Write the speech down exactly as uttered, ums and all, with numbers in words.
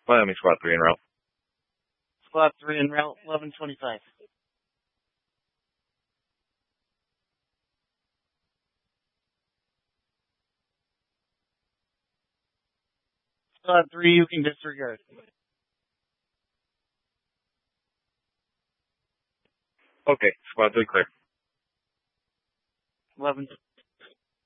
Miami Squad three en route. Squad three en route, eleven twenty-five. Squad three, you can disregard. Okay, Squad three clear. eleven